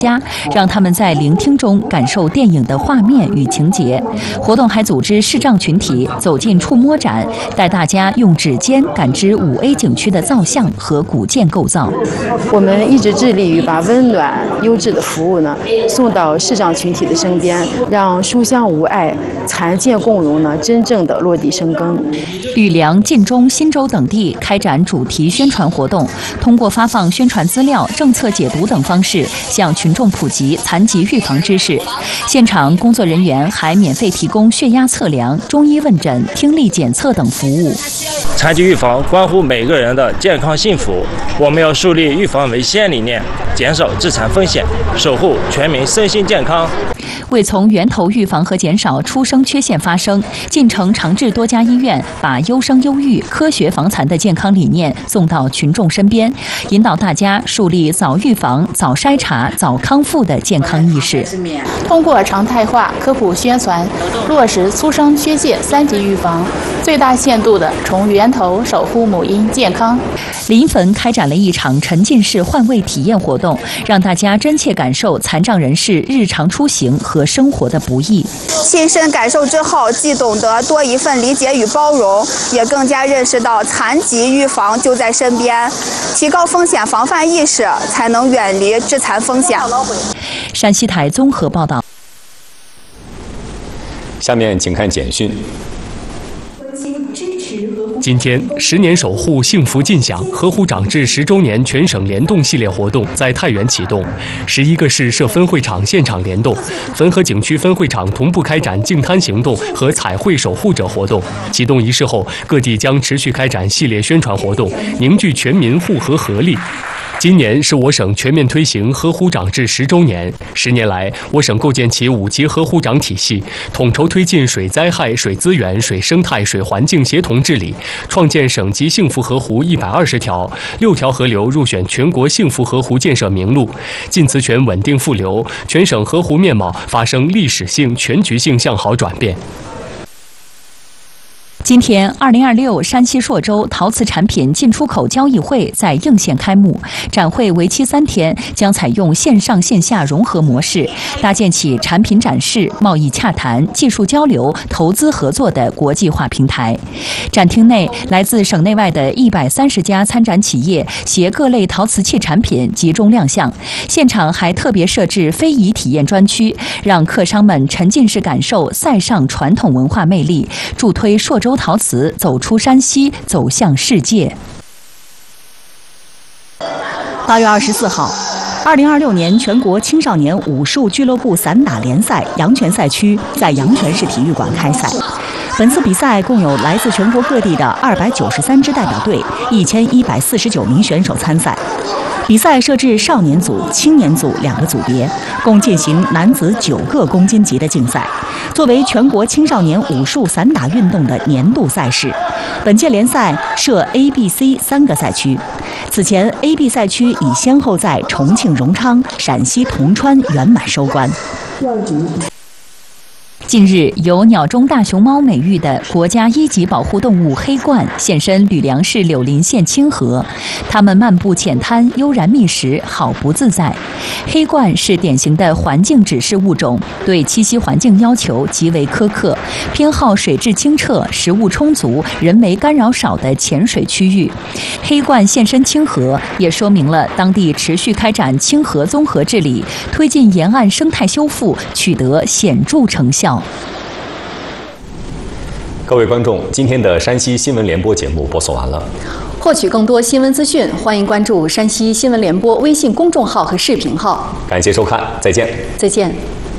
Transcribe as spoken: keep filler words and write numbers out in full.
家，让他们在聆听中感受电影的画面与情节。活动还组织视障群体走进触摸展，带大家用指尖感知五 A 景区的造像和古建构造。 我们一直致力于把温暖、优质的服务呢送到视障群体的身边，让书香无碍、残健共融呢真正的落地生根。 吕梁、晋中、新州等地开展主题宣传活动，通过发放宣传资料、政策解读等方式，向群众普及残疾预防知识。现场工作人员还免费提供血压测量、中医问诊、听力检测等服务。 残疾预防关乎每个人的健康幸福，我们要树立预防为先理念，减少致残风险，守护全民身心健康。 为从源头预防和减少出生缺陷发生，晋城长治多家医院把优生优育、科学防残的健康理念送到群众身边，引导大家树立早预防、早筛查、早康复的健康意识。 通过常态化科普宣传，落实出生缺陷三级预防，最大限度地从源头守护母婴健康。 临汾开展了一场沉浸式换位体验活动，让大家真切感受残障人士日常出行和生活的不易。 亲身感受之后，既懂得多一份理解与包容，也更加认识到残疾预防就在身边，提高风险防范意识，才能远离致残风险。 山西台综合报道。 下面请看简讯。 今天，十年守护幸福尽享河湖长治十周年全省联动系列活动在太原启动，十一个市设分会场现场联动，汾河景区分会场同步开展净滩行动和彩绘守护者活动。启动仪式后，各地将持续开展系列宣传活动，凝聚全民护河合力。今年是我省全面推行河湖长治十周年。十年来，我省构建起五级河湖长体系，统筹推进水灾害、水资源、水生态、水环境协同治理，创建省级幸福河湖一百二十条，六条河流入选全国幸福河湖建设名录，晋祠泉稳定复流，全省河湖面貌发生历史性、全局性向好转变。 今天，二零二六山西朔州陶瓷产品进出口交易会在应县开幕。展会为期三天，将采用线上线下融合模式，搭建起产品展示、贸易洽谈、技术交流、投资合作的国际化平台。展厅内，来自省内外的一百三十家参展企业携各类陶瓷器产品集中亮相。现场还特别设置非遗体验专区，让客商们沉浸式感受塞上传统文化魅力，助推朔州陶瓷走出山西，走向世界。 八月二十四号，二零二六年全国青少年武术俱乐部散打联赛阳泉赛区在阳泉市体育馆开赛。本次比赛共有来自全国各地的二百九十三支代表队，一千一百四十九名选手参赛。比赛设置少年组、青年组两个组别，共进行男子九个公斤级的竞赛，作为全国青少年武术散打运动的年度赛事。本届联赛设 A、B、C 三个赛区。此前 A、B 赛区已先后在重庆荣昌、陕西铜川圆满收官。 近日，有鸟中大熊猫美誉的国家一级保护动物黑鹳现身吕梁市柳林县清河，它们漫步浅滩，悠然觅食，好不自在。黑鹳是典型的环境指示物种，对栖息环境要求极为苛刻，偏好水质清澈、食物充足、人为干扰少的浅水区域。黑鹳现身清河，也说明了当地持续开展清河综合治理，推进沿岸生态修复，取得显著成效。 各位观众，今天的山西新闻联播节目播送完了。 获取更多新闻资讯，欢迎关注山西新闻联播微信公众号和视频号。 感谢收看，再见。 再见。